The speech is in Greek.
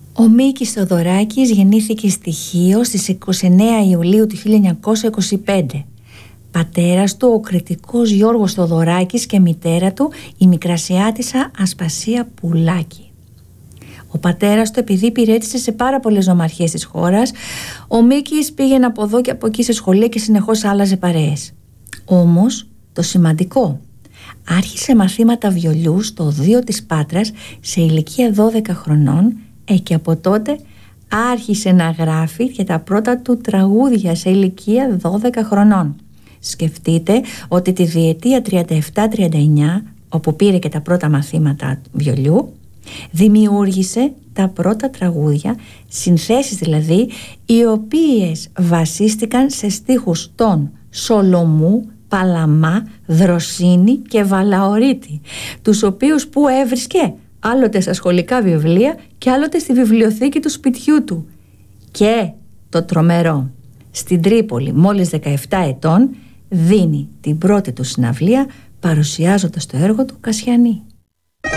Ο Μίκης Θοδωράκης γεννήθηκε στη Χίο στις 29 Ιουλίου του 1925. Πατέρας του ο κριτικός Γιώργος Θοδωράκης και μητέρα του η Μικρασιάτισσα Ασπασία Πουλάκη. Ο πατέρας του, επειδή υπηρέτησε σε πάρα πολλές νομαρχίες της χώρας, ο Μίκης πήγαινε από εδώ και από εκεί σε σχολεία και συνεχώς άλλαζε παρέες. Όμως το σημαντικό, άρχισε μαθήματα βιολιού στο Οδείο της Πάτρας σε ηλικία 12 χρονών και από τότε άρχισε να γράφει και τα πρώτα του τραγούδια σε ηλικία 12 χρονών. Σκεφτείτε ότι τη διετία 37-39, όπου πήρε και τα πρώτα μαθήματα βιολιού, δημιούργησε τα πρώτα τραγούδια, συνθέσεις δηλαδή, οι οποίες βασίστηκαν σε στίχους των Σολομού, Παλαμά, Δροσίνη και Βαλαωρίτη, τους οποίους που έβρισκε άλλοτε στα σχολικά βιβλία και άλλοτε στη βιβλιοθήκη του σπιτιού του. Και το τρομερό, στην Τρίπολη μόλις 17 ετών δίνει την πρώτη του συναυλία παρουσιάζοντας το έργο του Κασιανή.